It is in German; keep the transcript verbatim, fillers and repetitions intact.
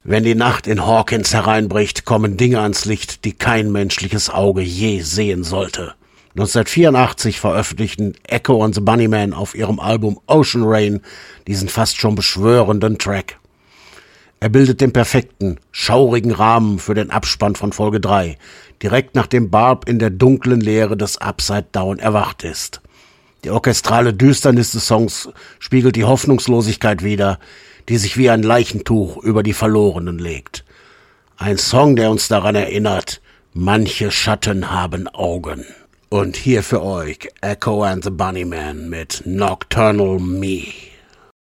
Wenn die Nacht in Hawkins hereinbricht, kommen Dinge ans Licht, die kein menschliches Auge je sehen sollte. neunzehnhundertvierundachtzig veröffentlichten Echo and the Bunnymen auf ihrem Album Ocean Rain diesen fast schon beschwörenden Track. Er bildet den perfekten, schaurigen Rahmen für den Abspann von Folge drei, direkt nachdem Barb in der dunklen Leere des Upside Down erwacht ist. Die orchestrale Düsternis des Songs spiegelt die Hoffnungslosigkeit wider, die sich wie ein Leichentuch über die Verlorenen legt. Ein Song, der uns daran erinnert, manche Schatten haben Augen. Und hier für euch Echo and the Bunnymen mit Nocturnal Me.